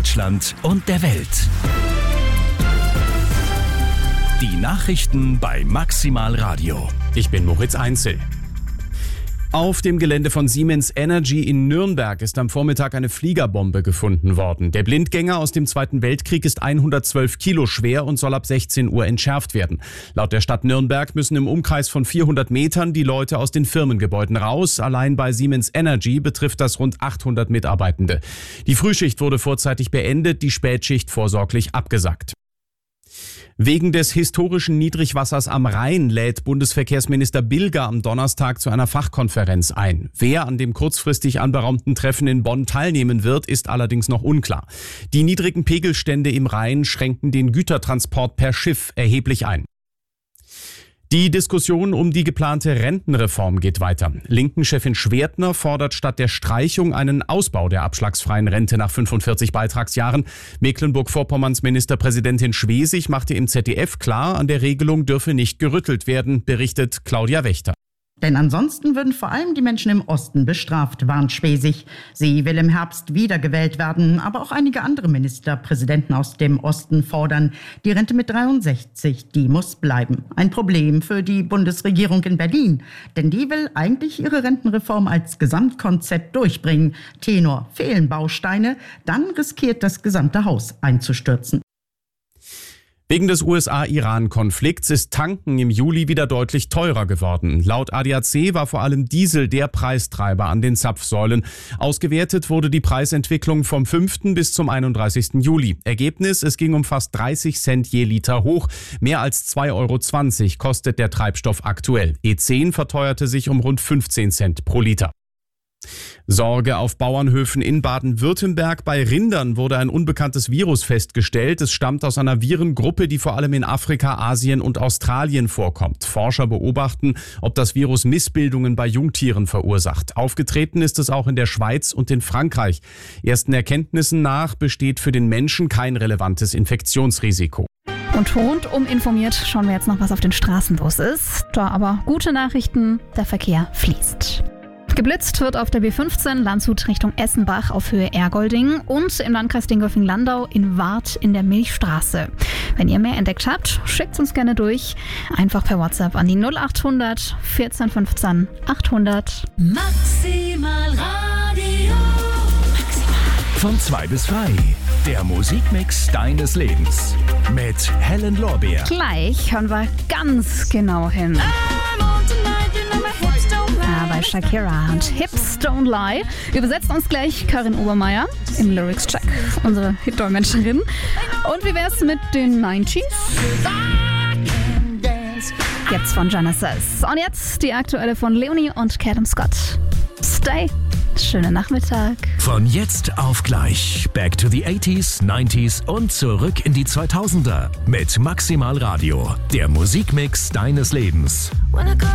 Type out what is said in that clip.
Deutschland und der Welt. Die Nachrichten bei Maximal Radio. Ich bin Moritz Einzel. Auf dem Gelände von Siemens Energy in Nürnberg ist am Vormittag eine Fliegerbombe gefunden worden. Der Blindgänger aus dem Zweiten Weltkrieg ist 112 Kilo schwer und soll ab 16 Uhr entschärft werden. Laut der Stadt Nürnberg müssen im Umkreis von 400 Metern die Leute aus den Firmengebäuden raus. Allein bei Siemens Energy betrifft das rund 800 Mitarbeitende. Die Frühschicht wurde vorzeitig beendet, die Spätschicht vorsorglich abgesagt. Wegen des historischen Niedrigwassers am Rhein lädt Bundesverkehrsminister Bilger am Donnerstag zu einer Fachkonferenz ein. Wer an dem kurzfristig anberaumten Treffen in Bonn teilnehmen wird, ist allerdings noch unklar. Die niedrigen Pegelstände im Rhein schränken den Gütertransport per Schiff erheblich ein. Die Diskussion um die geplante Rentenreform geht weiter. Linken-Chefin Schwertner fordert statt der Streichung einen Ausbau der abschlagsfreien Rente nach 45 Beitragsjahren. Mecklenburg-Vorpommerns Ministerpräsidentin Schwesig machte im ZDF klar, an der Regelung dürfe nicht gerüttelt werden, berichtet Claudia Wächter. Denn ansonsten würden vor allem die Menschen im Osten bestraft, warnt Schwesig. Sie will im Herbst wiedergewählt werden, aber auch einige andere Ministerpräsidenten aus dem Osten fordern, die Rente mit 63, die muss bleiben. Ein Problem für die Bundesregierung in Berlin, denn die will eigentlich ihre Rentenreform als Gesamtkonzept durchbringen. Tenor: fehlen Bausteine, dann riskiert das gesamte Haus einzustürzen. Wegen des USA-Iran-Konflikts ist Tanken im Juli wieder deutlich teurer geworden. Laut ADAC war vor allem Diesel der Preistreiber an den Zapfsäulen. Ausgewertet wurde die Preisentwicklung vom 5. bis zum 31. Juli. Ergebnis: es ging um fast 30 Cent je Liter hoch. Mehr als 2,20 € kostet der Treibstoff aktuell. E10 verteuerte sich um rund 15 Cent pro Liter. Sorge auf Bauernhöfen in Baden-Württemberg. Bei Rindern wurde ein unbekanntes Virus festgestellt. Es stammt aus einer Virengruppe, die vor allem in Afrika, Asien und Australien vorkommt. Forscher beobachten, ob das Virus Missbildungen bei Jungtieren verursacht. Aufgetreten ist es auch in der Schweiz und in Frankreich. Ersten Erkenntnissen nach besteht für den Menschen kein relevantes Infektionsrisiko. Und rundum informiert schauen wir jetzt noch, was auf den Straßen los ist. Da aber gute Nachrichten, der Verkehr fließt. Geblitzt wird auf der B15 Landshut Richtung Essenbach auf Höhe Ergolding und im Landkreis Dingolfing-Landau in Warth in der Milchstraße. Wenn ihr mehr entdeckt habt, schickt uns gerne durch. Einfach per WhatsApp an die 0800 14 15 800. Maximal Radio. Von 2 bis 3. Der Musikmix deines Lebens. Mit Helen Lorbeer. Gleich hören wir ganz genau hin. Bei Shakira und Hips Don't Lie. Übersetzt uns gleich Karin Obermeier im Lyrics-Check, unsere Hitdolmetscherin. Und wie wär's mit den 90s? Jetzt von Genesis. Und jetzt die aktuelle von Leonie und Callum Scott. Stay. Schönen Nachmittag. Von jetzt auf gleich. Back to the 80s, 90s und zurück in die 2000er. Mit Maximal Radio. Der Musikmix deines Lebens.